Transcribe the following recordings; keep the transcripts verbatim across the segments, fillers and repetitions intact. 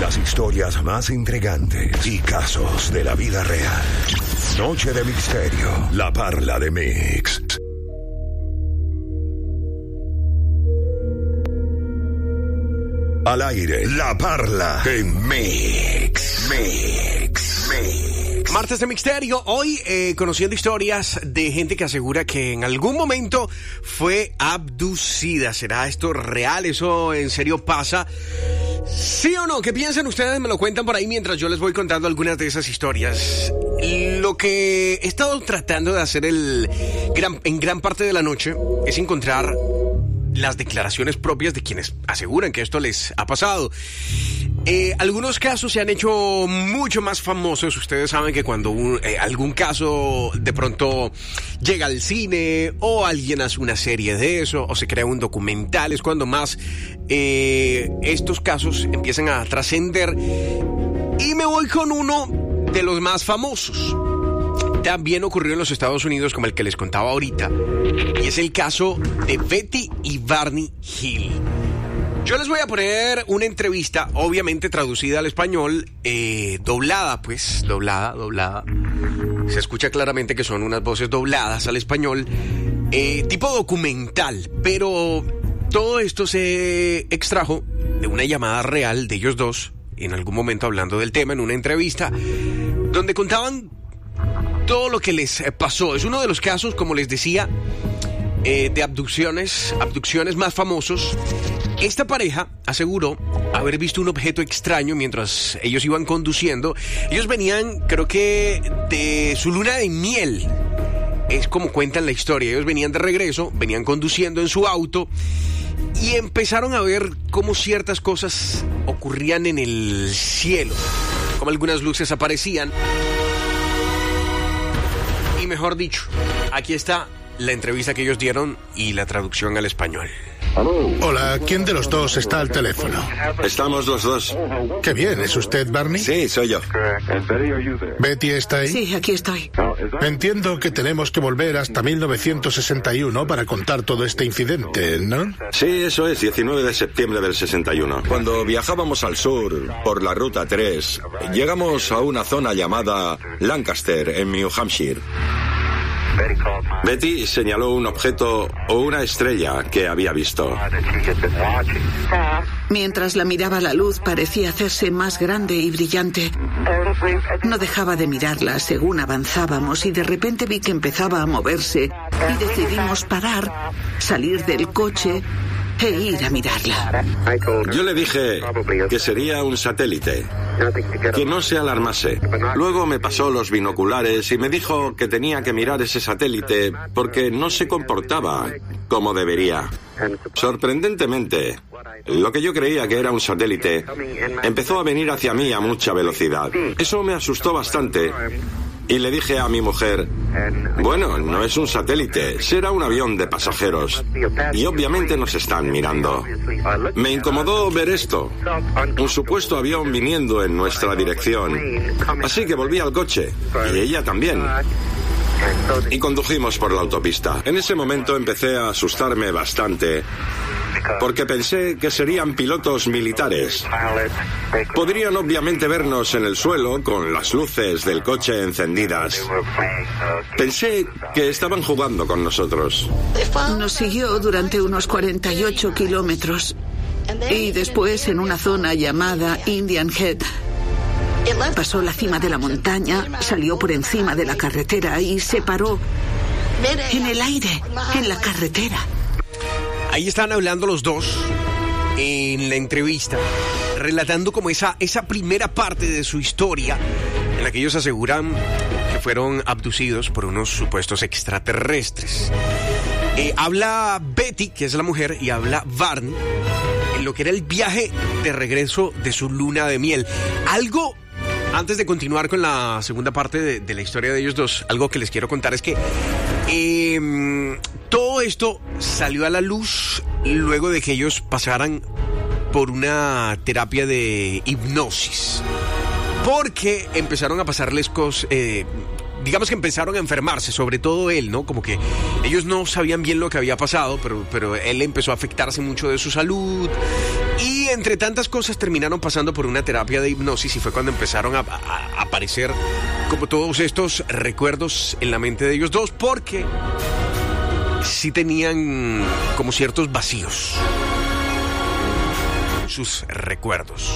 Las historias más intrigantes y casos de la vida real. Noche de misterio. La Parla de Mix. Al aire, La Parla de Mix. Mix. Mix. Martes de Misterio, hoy eh, conociendo historias de gente que asegura que en algún momento fue abducida. ¿Será esto real? ¿Eso en serio pasa? ¿Sí o no? ¿Qué piensan ustedes? Me lo cuentan por ahí mientras yo les voy contando algunas de esas historias. Lo que he estado tratando de hacer el gran, en gran parte de la noche es encontrar las declaraciones propias de quienes aseguran que esto les ha pasado. Eh, algunos casos se han hecho mucho más famosos. Ustedes saben que cuando un, eh, algún caso de pronto llega al cine o alguien hace una serie de eso o se crea un documental, es cuando más eh, estos casos empiezan a trascender. Y me voy con uno de los más famosos. También ocurrió en los Estados Unidos, como el que les contaba ahorita, y es el caso de Betty y Barney Hill. Yo les voy a poner una entrevista, obviamente traducida al español, eh, doblada, pues, doblada, doblada. Se escucha claramente que son unas voces dobladas al español, eh, tipo documental, pero todo esto se extrajo de una llamada real de ellos dos, en algún momento hablando del tema, en una entrevista, donde contaban todo lo que les pasó. Es uno de los casos, como les decía, eh, de abducciones, abducciones más famosos. Esta pareja aseguró haber visto un objeto extraño mientras ellos iban conduciendo. Ellos venían, creo que, de su luna de miel. Es como cuentan la historia. Ellos venían de regreso, venían conduciendo en su auto y empezaron a ver cómo ciertas cosas ocurrían en el cielo, como algunas luces aparecían. Y mejor dicho, aquí está la entrevista que ellos dieron y la traducción al español. Hola, ¿quién de los dos está al teléfono? Estamos los dos. Qué bien, ¿es usted Barney? Sí, soy yo. ¿Betty está ahí? Sí, aquí estoy. Entiendo que tenemos que volver hasta mil novecientos sesenta y uno para contar todo este incidente, ¿no? Sí, eso es, diecinueve de septiembre del sesenta y uno. Cuando viajábamos al sur, por la ruta tres, llegamos a una zona llamada Lancaster, en New Hampshire. Betty señaló un objeto o una estrella que había visto. Mientras la miraba, la luz parecía hacerse más grande y brillante. No dejaba de mirarla según avanzábamos y de repente vi que empezaba a moverse y decidimos parar, salir del coche e ir a mirarla. Yo le dije que sería un satélite, que no se alarmase. Luego me pasó los binoculares y me dijo que tenía que mirar ese satélite porque no se comportaba como debería. Sorprendentemente, lo que yo creía que era un satélite empezó a venir hacia mí a mucha velocidad. Eso me asustó bastante. Y le dije a mi mujer, bueno, no es un satélite, será un avión de pasajeros. Y obviamente nos están mirando. Me incomodó ver esto, un supuesto avión viniendo en nuestra dirección. Así que volví al coche, y ella también. Y condujimos por la autopista. En ese momento empecé a asustarme bastante, porque pensé que serían pilotos militares. Podrían obviamente vernos en el suelo con las luces del coche encendidas. Pensé que estaban jugando con nosotros. Nos siguió durante unos cuarenta y ocho kilómetros y después en una zona llamada Indian Head. Pasó la cima de la montaña, salió por encima de la carretera y se paró en el aire, en la carretera. Ahí están hablando los dos en la entrevista, relatando como esa, esa primera parte de su historia en la que ellos aseguran que fueron abducidos por unos supuestos extraterrestres. Eh, habla Betty, que es la mujer, y habla Barney en lo que era el viaje de regreso de su luna de miel. Algo, antes de continuar con la segunda parte de, de la historia de ellos dos, algo que les quiero contar es que eh, todo esto salió a la luz luego de que ellos pasaran por una terapia de hipnosis, porque empezaron a pasarles cosas, eh, digamos que empezaron a enfermarse, sobre todo él, ¿no? Como que ellos no sabían bien lo que había pasado, pero, pero él empezó a afectarse mucho de su salud Y entre tantas cosas terminaron pasando por una terapia de hipnosis y fue cuando empezaron a, a, a aparecer como todos estos recuerdos en la mente de ellos dos, porque sí tenían como ciertos vacíos en sus recuerdos.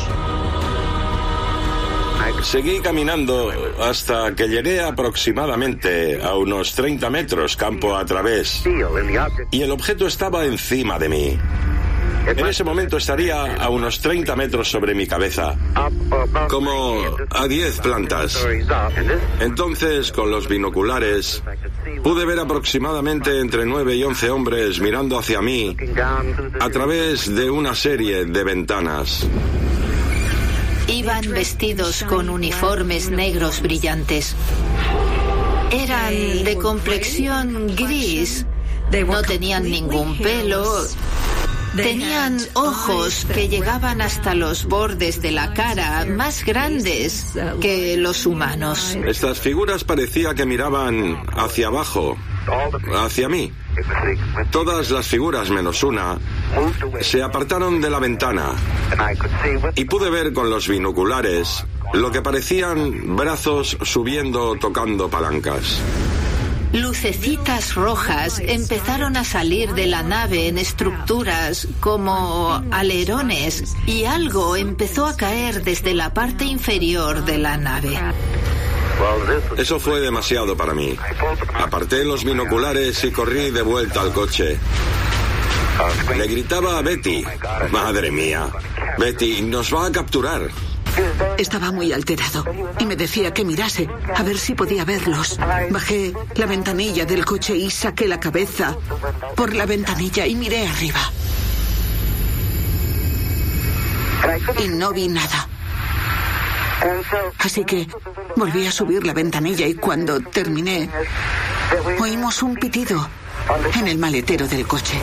Seguí caminando hasta que llegué aproximadamente a unos treinta metros campo a través y el objeto estaba encima de mí. En ese momento estaría a unos treinta metros sobre mi cabeza, como a diez plantas. Entonces, con los binoculares, pude ver aproximadamente entre nueve y once hombres mirando hacia mí a través de una serie de ventanas. Iban vestidos con uniformes negros brillantes. Eran de complexión gris. No tenían ningún pelo. Tenían ojos que llegaban hasta los bordes de la cara, más grandes que los humanos. Estas figuras parecía que miraban hacia abajo, hacia mí. Todas las figuras menos una se apartaron de la ventana y pude ver con los binoculares lo que parecían brazos subiendo tocando palancas. Lucecitas rojas empezaron a salir de la nave en estructuras como alerones y algo empezó a caer desde la parte inferior de la nave. Eso fue demasiado para mí. Aparté los binoculares y corrí de vuelta al coche. Le gritaba a Betty: «Madre mía, Betty, nos va a capturar». Estaba muy alterado y me decía que mirase a ver si podía verlos. Bajé la ventanilla del coche y saqué la cabeza por la ventanilla y miré arriba. Y no vi nada. Así que volví a subir la ventanilla y cuando terminé, oímos un pitido en el maletero del coche.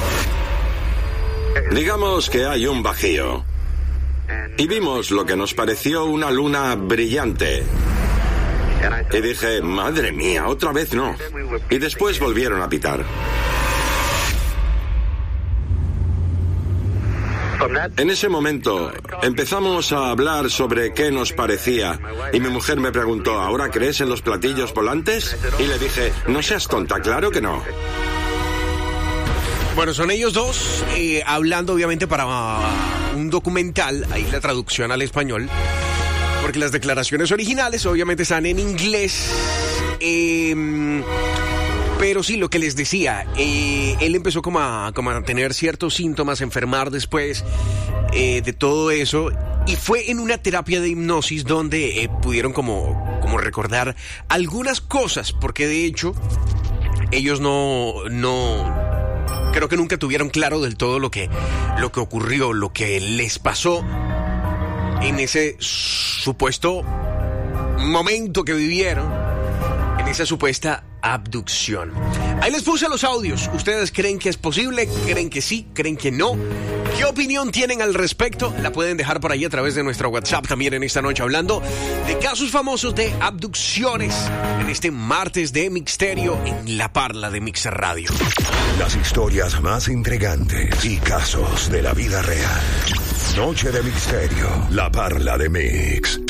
Digamos que hay un vacío. Y vimos lo que nos pareció una luna brillante. Y dije: «Madre mía, otra vez no». Y después volvieron a pitar. En ese momento empezamos a hablar sobre qué nos parecía y mi mujer me preguntó: «¿Ahora crees en los platillos volantes?» Y le dije: «No seas tonta, claro que no». Bueno, son ellos dos eh, hablando obviamente para uh, un documental, ahí la traducción al español, porque las declaraciones originales obviamente están en inglés. Eh, pero sí, lo que les decía, eh, él empezó como a, como a tener ciertos síntomas, a enfermar después eh, de todo eso, y fue en una terapia de hipnosis donde eh, pudieron como, como recordar algunas cosas, porque de hecho ellos no... no creo que nunca tuvieron claro del todo lo que, lo que ocurrió, lo que les pasó en ese supuesto momento que vivieron, en esa supuesta abducción. Ahí les puse los audios. ¿Ustedes creen que es posible? ¿Creen que sí? ¿Creen que no? ¿Qué opinión tienen al respecto? La pueden dejar por ahí a través de nuestro WhatsApp también en esta noche, hablando de casos famosos de abducciones en este martes de Mixterio en La Parla de Mix Radio. Las historias más intrigantes y casos de la vida real. Noche de Mixterio, La Parla de Mix.